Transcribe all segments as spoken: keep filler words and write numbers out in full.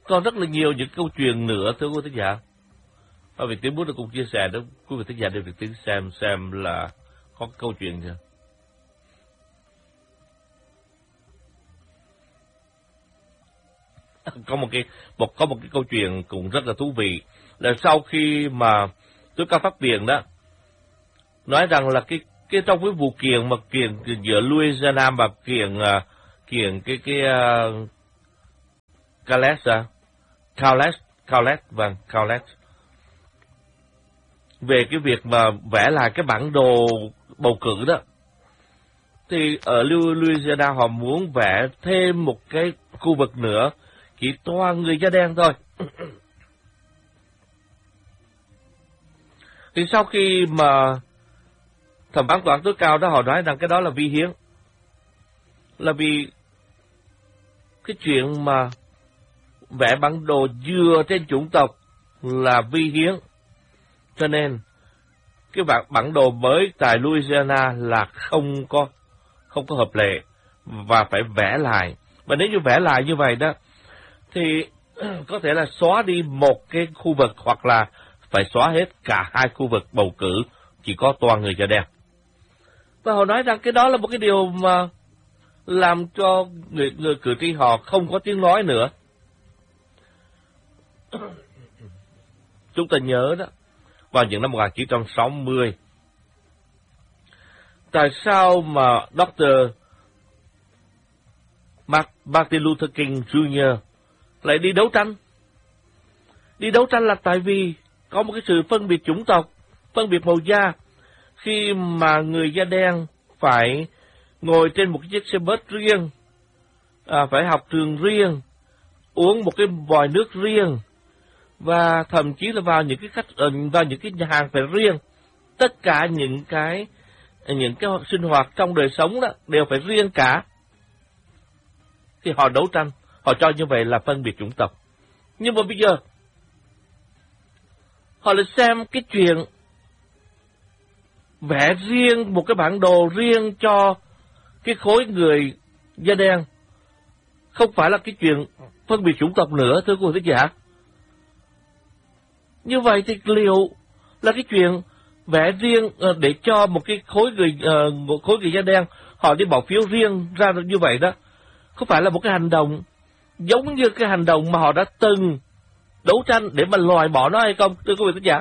Còn rất là nhiều những câu chuyện nữa thưa quý vị thính giả. Và vị Tiến muốn được cùng chia sẻ đó quý vị thính giả để việc Tiến xem xem là có câu chuyện gì. Có một cái một có một cái câu chuyện cũng rất là thú vị là sau khi mà tối cao pháp viện đó nói rằng là cái cái trong cái vụ kiện mà kiện giữa Louisiana và kiện uh, kiện cái cái uh, Calais à Calais Calais vâng Calais về cái việc mà vẽ lại cái bản đồ bầu cử đó, thì ở Louisiana họ muốn vẽ thêm một cái khu vực nữa chỉ toàn người da đen thôi. Thì sau khi mà thẩm phán tòa án tối cao đó họ nói rằng cái đó là vi hiến, là vì cái chuyện mà vẽ bản đồ dựa trên chủng tộc là vi hiến, cho nên cái bản bản đồ mới tại Louisiana là không có không có hợp lệ và phải vẽ lại. Và nếu như vẽ lại như vậy đó thì có thể là xóa đi một cái khu vực hoặc là phải xóa hết cả hai khu vực bầu cử chỉ có toàn người da đen. Và họ nói rằng cái đó là một cái điều mà làm cho người, người cử tri họ không có tiếng nói nữa. Chúng ta nhớ đó, vào những năm một nghìn chín trăm sáu mươi, tại sao mà doctor Martin Luther King Junior lại đi đấu tranh? Đi đấu tranh là tại vì có một cái sự phân biệt chủng tộc, phân biệt màu da, khi mà người da đen phải ngồi trên một cái chiếc xe bus riêng, à, phải học trường riêng, uống một cái vòi nước riêng, và thậm chí là vào những cái khách vào những cái nhà hàng phải riêng. Tất cả những cái những cái sinh hoạt trong đời sống đó đều phải riêng cả. Thì họ đấu tranh, họ cho như vậy là phân biệt chủng tộc. Nhưng mà bây giờ họ lại xem cái chuyện vẽ riêng một cái bản đồ riêng cho cái khối người da đen không phải là cái chuyện phân biệt chủng tộc nữa, thưa quý vị thính giả. Như vậy thì liệu là cái chuyện vẽ riêng để cho một cái khối người một khối người da đen họ đi bỏ phiếu riêng ra như vậy đó, không phải là một cái hành động giống như cái hành động mà họ đã từng đấu tranh để mà loại bỏ nó hay không, thưa quý vị thính giả?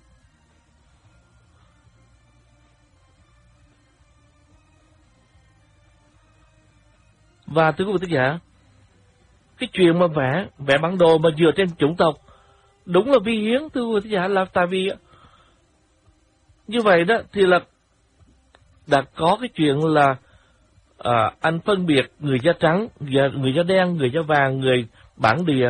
Và thưa quý vị thính giả, cái chuyện mà vẽ vẽ bản đồ mà dựa trên chủng tộc đúng là vi hiến, thưa quý vị thính giả, là tại vì như vậy đó thì là đã có cái chuyện là à, anh phân biệt người da trắng, người da đen, người da vàng, người bản địa.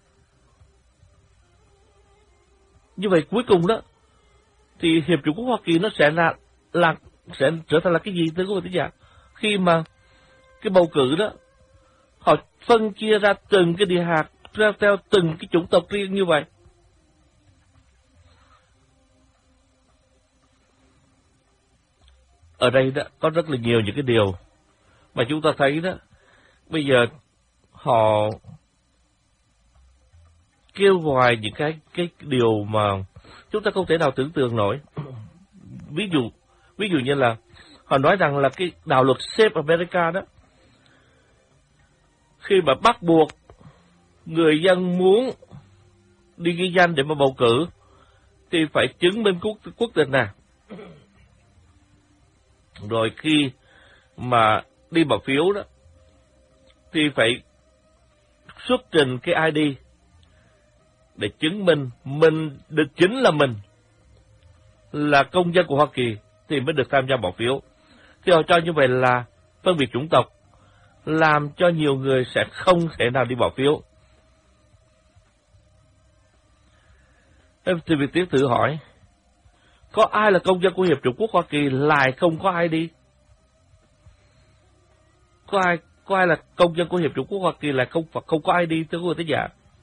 Như vậy cuối cùng đó thì Hiệp chủng quốc Hoa Kỳ nó sẽ là là sẽ trở thành là cái gì, thưa quý vị thính giả? Khi mà cái bầu cử đó họ phân chia ra từng cái địa hạt theo, theo từng cái chủng tộc riêng như vậy. Ở đây đó có rất là nhiều những cái điều mà chúng ta thấy đó. Bây giờ họ kêu gọi những cái cái điều mà chúng ta không thể nào tưởng tượng nổi. Ví dụ ví dụ như là họ nói rằng là cái đạo luật Save America đó, khi mà bắt buộc người dân muốn đi ghi danh để mà bầu cử thì phải chứng minh quốc, quốc tịch nè. Rồi khi mà đi bỏ phiếu đó thì phải xuất trình cái i đê để chứng minh mình được chính là mình là công dân của Hoa Kỳ thì mới được tham gia bỏ phiếu. Thì họ cho như vậy là phân biệt chủng tộc, làm cho nhiều người sẽ không thể nào đi bỏ phiếu. Thì việc Tiến thử hỏi, có ai là công dân của Hiệp chủng quốc Hoa Kỳ lại không có i đê? Có ai có ai là công dân của Hiệp chủng quốc Hoa Kỳ lại không không có i đê, thưa quý vị thính giả?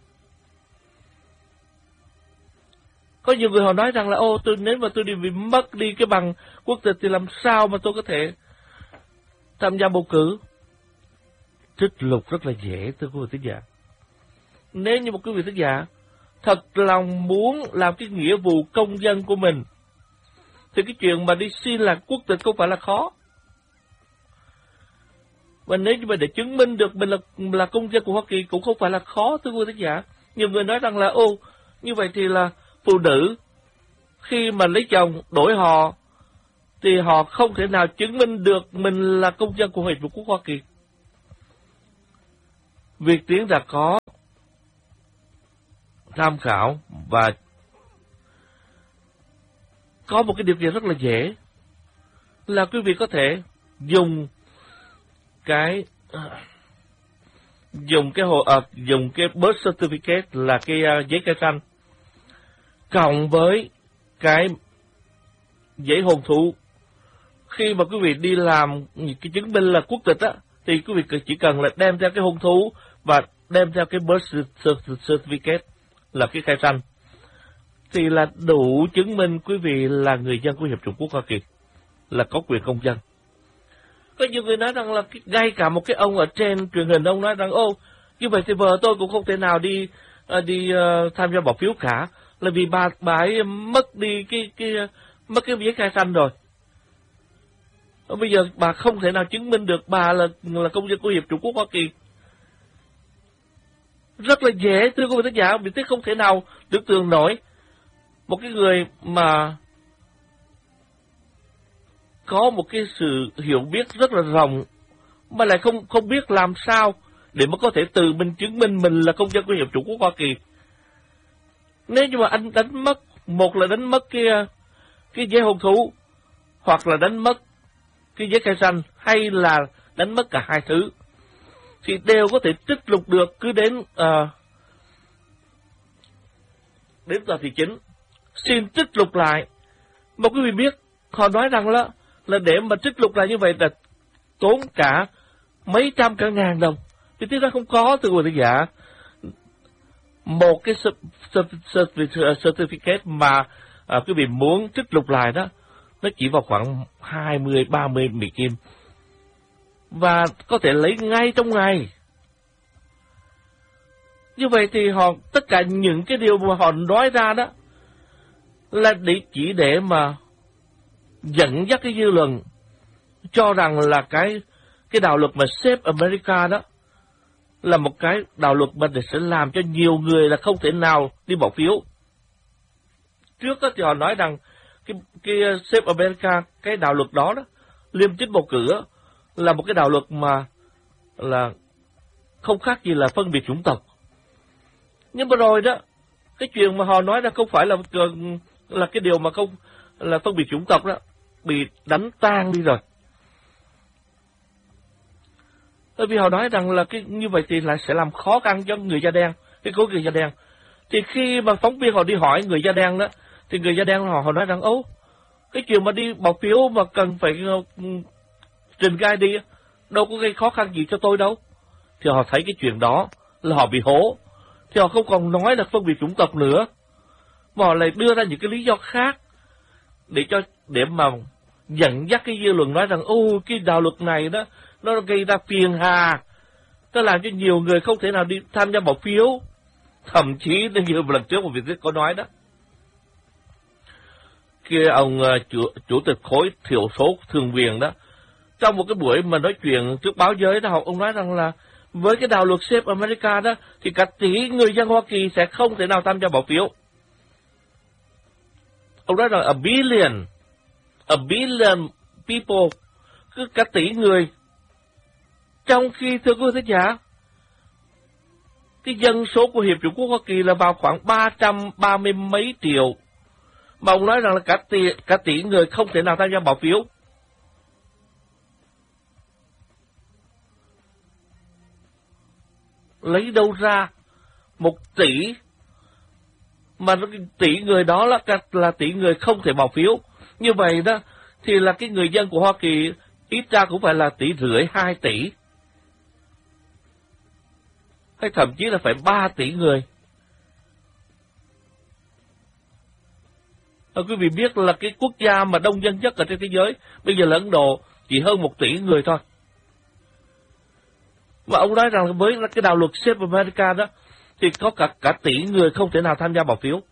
Có nhiều người họ nói rằng là ô tôi nếu mà tôi đi bị mất đi cái bằng quốc tịch thì làm sao mà tôi có thể tham gia bầu cử? Trích lục rất là dễ, thưa quý vị thính giả. nếu như một quý vị thính giả thật lòng muốn làm cái nghĩa vụ công dân của mình, thì cái chuyện mà đi xin là quốc tịch không phải là khó. Và nếu như mà để chứng minh được mình là là công dân của Hoa Kỳ cũng không phải là khó, thưa quý vị thính giả. Nhiều người nói rằng là ô, như vậy thì là phụ nữ khi mà lấy chồng đổi họ thì họ không thể nào chứng minh được mình là công dân của Hiệp Vương quốc Hoa Kỳ. Việc Tiến đã có tham khảo và có một cái điều kiện rất là dễ, là quý vị có thể dùng cái dùng cái hồ à, dùng cái birth certificate là cái uh, giấy khai sinh cộng với cái giấy hôn thú. Khi mà quý vị đi làm cái chứng minh là quốc tịch á, thì quý vị chỉ cần là đem theo cái hôn thú và đem theo cái birth certificate là cái khai sinh, thì là đủ chứng minh quý vị là người dân của Hiệp chủng quốc Hoa Kỳ, là có quyền công dân. Có nhiều người nói rằng là ngay cả một cái ông ở trên truyền hình, ông nói rằng ô, như vậy thì vợ tôi cũng không thể nào đi uh, đi uh, tham gia bỏ phiếu cả, là vì bà bà ấy mất đi cái cái mất cái giấy khai sinh rồi. Bây giờ bà không thể nào chứng minh được bà là là công dân của Hiệp chủng quốc Hoa Kỳ. Rất là dễ, thưa quý vị thính giả, mình thấy không thể nào tưởng tượng nổi một cái người mà có một cái sự hiểu biết rất là rộng mà lại không không biết làm sao để mà có thể tự mình chứng minh mình là công dân của Hiệp chủng quốc Hoa Kỳ. Nếu như mà anh đánh mất, một là đánh mất cái cái giấy hôn thú, hoặc là đánh mất cái giấy khai sinh, hay là đánh mất cả hai thứ, thì đều có thể trích lục được. Cứ đến uh, đến tòa thị chính xin trích lục lại. Mà quý vị biết, họ nói rằng là là để mà trích lục lại như vậy là tốn cả mấy trăm cả ngàn đồng. Thì tiếng đó không có, thưa quý vị giả. Một cái certificate mà à, quý vị muốn trích lục lại đó, nó chỉ vào khoảng hai mươi ba mươi Mỹ Kim, và có thể lấy ngay trong ngày. Như vậy thì họ, tất cả những cái điều mà họ nói ra đó là để chỉ để mà dẫn dắt cái dư luận cho rằng là cái cái đạo luật mà Save America đó là một cái đạo luật mà để sẽ làm cho nhiều người là không thể nào đi bỏ phiếu. Trước đó thì họ nói rằng cái cái Save America, cái đạo luật đó đó, liêm chính bầu cử là một cái đạo luật mà là không khác gì là phân biệt chủng tộc. Nhưng mà rồi đó, cái chuyện mà họ nói ra không phải là là cái điều mà không là phân biệt chủng tộc đó, bị đánh tan đi rồi. Bởi vì họ nói rằng là cái như vậy thì lại sẽ làm khó khăn cho người da đen, cái khối người da đen. Thì khi mà phóng viên họ đi hỏi người da đen đó, thì người da đen họ họ nói rằng ố, cái chuyện mà đi bỏ phiếu mà cần phải uh, trình gai đi, đâu có gây khó khăn gì cho tôi đâu. Thì họ thấy cái chuyện đó là họ bị hố, thì họ không còn nói là phân biệt chủng tộc nữa, mà họ lại đưa ra những cái lý do khác để cho để mà dẫn dắt cái dư luận nói rằng ô, cái đạo luật này đó nó gây ra phiền hà, nó làm cho nhiều người không thể nào đi tham gia bỏ phiếu. Thậm chí như lần trước một vị có nói đó, kia ông uh, chủ, chủ tịch khối thiểu số thường quyền đó, trong một cái buổi mà nói chuyện trước báo giới đó, ông nói rằng là với cái đạo luật Save America đó thì cả tỷ người dân Hoa Kỳ sẽ không thể nào tham gia bỏ phiếu. Ông nói rằng a billion, a billion people, cứ cả tỷ người. Trong khi, thưa quý vị thính giả, cái dân số của Hiệp chủng quốc Hoa Kỳ là vào khoảng ba trăm ba mươi mấy triệu. Mà ông nói rằng là cả tỷ, cả tỷ người không thể nào tham gia bỏ phiếu. Lấy đâu ra một tỷ mà tỷ người đó là, là tỷ người không thể bỏ phiếu. Như vậy đó thì là cái người dân của Hoa Kỳ ít ra cũng phải là tỷ rưỡi, hai tỷ, hay thậm chí là phải ba tỷ người. Và quý vị biết là cái quốc gia mà đông dân nhất ở trên thế giới bây giờ là Ấn Độ, chỉ hơn một tỷ người thôi. Và ông nói rằng với cái đạo luật Save America đó thì có cả, cả tỷ người không thể nào tham gia bỏ phiếu.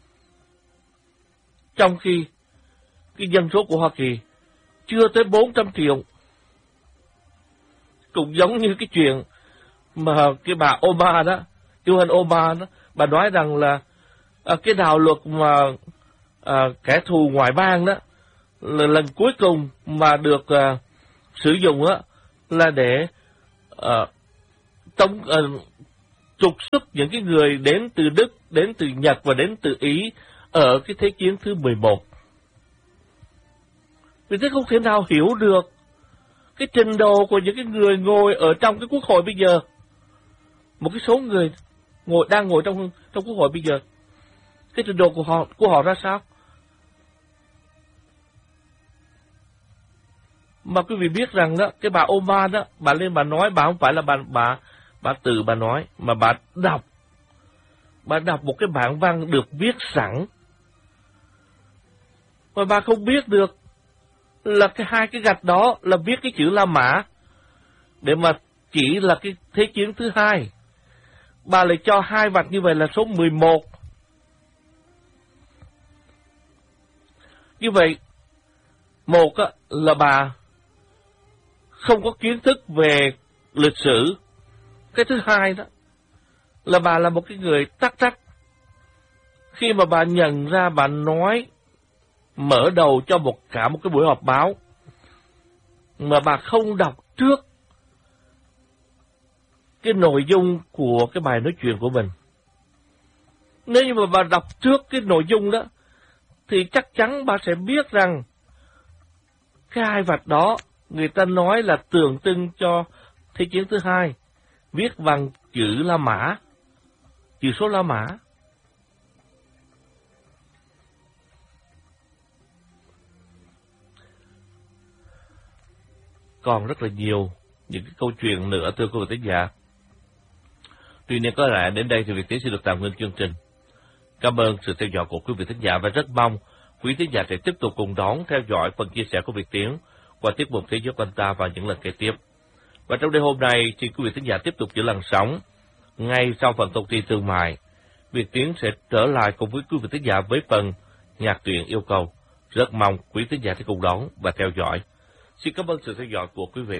Trong khi cái dân số của Hoa Kỳ chưa tới bốn trăm triệu. Cũng giống như cái chuyện mà cái bà Obama đó, Ilhan Omar đó, bà nói rằng là à, cái đạo luật mà à, kẻ thù ngoại bang đó là lần cuối cùng mà được à, sử dụng đó, là để à, tống à, trục xuất những cái người đến từ Đức, đến từ Nhật và đến từ Ý ở cái Thế chiến thứ mười một. Vì thế không thể nào hiểu được cái trình độ của những cái người ngồi ở trong cái quốc hội bây giờ. Một cái số người ngồi đang ngồi trong trong quốc hội bây giờ, cái trình độ của họ của họ ra sao? Mà quý vị biết rằng đó, cái bà Obama đó, bà lên bà nói, bà không phải là bà bà bà tự bà nói, mà bà đọc, bà đọc một cái bản văn được viết sẵn, mà bà không biết được là cái hai cái gạch đó là viết cái chữ La Mã để mà chỉ là cái Thế chiến thứ hai. Bà lại cho hai vạch như vậy là số mười một. Như vậy, một á, là bà không có kiến thức về lịch sử. Cái thứ hai đó là bà là một cái người tắc trách. Khi mà bà nhận ra bà nói mở đầu cho một cả một cái buổi họp báo mà bà không đọc trước cái nội dung của cái bài nói chuyện của mình. Nếu như mà bà đọc trước cái nội dung đó thì chắc chắn bà sẽ biết rằng cái hai vạch đó người ta nói là tượng trưng cho Thế chiến thứ hai, viết bằng chữ La Mã, chữ số La Mã. Còn rất là nhiều những cái câu chuyện nữa, thưa quý vị thính giả. Tuy nhiên có lẽ đến đây thì Việt Tiến sẽ được tạm ngưng chương trình. Cảm ơn sự theo dõi của quý vị thính giả và rất mong quý thính giả sẽ tiếp tục cùng đón theo dõi phần chia sẻ của Việt Tiến qua tiết mục Thế giới quanh ta vào những lần kế tiếp. Và trong đêm hôm nay thì quý vị thính giả tiếp tục giữ làn sóng. Ngay sau phần thông tin thương mại, Việt Tiến sẽ trở lại cùng với quý vị thính giả với phần nhạc truyện yêu cầu. Rất mong quý thính giả sẽ cùng đón và theo dõi. Xin cảm ơn sự theo dõi của quý vị.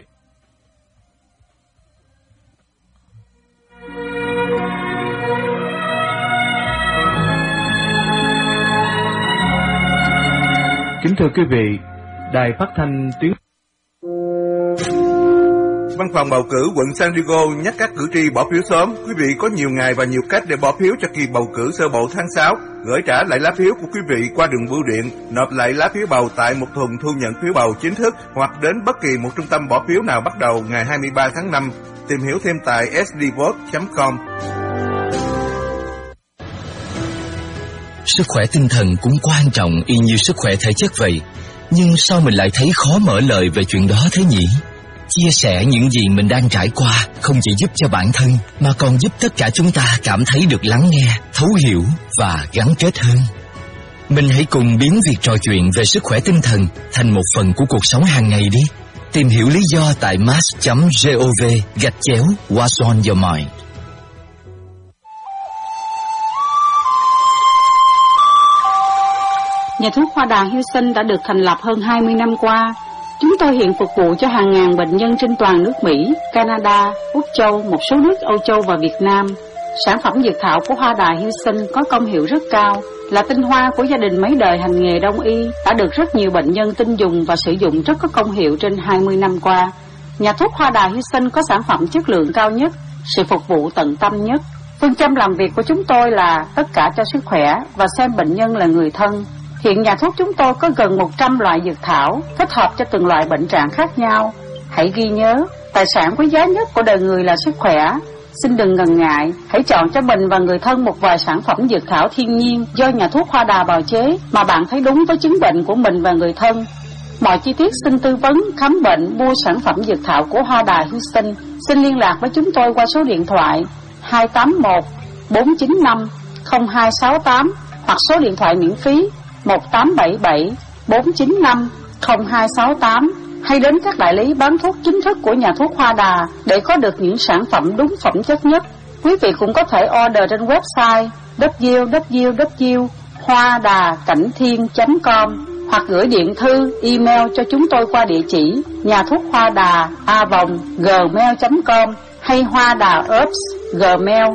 Kính thưa quý vị, Đài Phát thanh Tuyến Văn phòng bầu cử quận San Diego nhắc các cử tri bỏ phiếu sớm. Quý vị có nhiều ngày và nhiều cách để bỏ phiếu cho kỳ bầu cử sơ bộ tháng sáu. Gửi trả lại lá phiếu của quý vị qua đường bưu điện, nộp lại lá phiếu bầu tại một thùng thu nhận phiếu bầu chính thức hoặc đến bất kỳ một trung tâm bỏ phiếu nào bắt đầu ngày hai mươi ba tháng năm. Tìm hiểu thêm tại s d vote chấm com. Sức khỏe tinh thần cũng quan trọng y như sức khỏe thể chất vậy. Nhưng sao mình lại thấy khó mở lời về chuyện đó thế nhỉ? Chia sẻ những gì mình đang trải qua không chỉ giúp cho bản thân mà còn giúp tất cả chúng ta cảm thấy được lắng nghe, thấu hiểu và gắn kết hơn. Mình hãy cùng biến việc trò chuyện về sức khỏe tinh thần thành một phần của cuộc sống hàng ngày đi. Tìm hiểu lý do tại mass chấm gov gạch chéo What's on your mind. Nhà thuốc Hoa Đà Houston đã được thành lập hơn hai mươi năm qua. Chúng tôi hiện phục vụ cho hàng ngàn bệnh nhân trên toàn nước Mỹ, Canada, Úc Châu, một số nước Âu Châu và Việt Nam. Sản phẩm dược thảo của Hoa Đà Houston có công hiệu rất cao, là tinh hoa của gia đình mấy đời hành nghề đông y, đã được rất nhiều bệnh nhân tin dùng và sử dụng rất có công hiệu trên hai mươi năm qua. Nhà thuốc Hoa Đà Houston có sản phẩm chất lượng cao nhất, sự phục vụ tận tâm nhất. Phương châm làm việc của chúng tôi là tất cả cho sức khỏe và xem bệnh nhân là người thân. Hiện nhà thuốc chúng tôi có gần một trăm loại dược thảo, thích hợp cho từng loại bệnh trạng khác nhau. Hãy ghi nhớ, tài sản quý giá nhất của đời người là sức khỏe. Xin đừng ngần ngại, hãy chọn cho mình và người thân một vài sản phẩm dược thảo thiên nhiên do nhà thuốc Hoa Đà bào chế mà bạn thấy đúng với chứng bệnh của mình và người thân. Mọi chi tiết xin tư vấn, khám bệnh, mua sản phẩm dược thảo của Hoa Đà Houston. Xin liên lạc với chúng tôi qua số điện thoại hai tám một bốn chín năm không hai sáu tám hoặc số điện thoại miễn phí một tám bảy bảy bốn chín năm không hai sáu tám, hay đến các đại lý bán thuốc chính thức của nhà thuốc Hoa Đà để có được những sản phẩm đúng phẩm chất nhất. Quý vị cũng có thể order trên website w w w hoa đà cảnh thiên chấm com hoặc gửi điện thư, email cho chúng tôi qua địa chỉ nhà thuốc hoa đà a vòng gmail chấm com hay hoa đà herbs gmail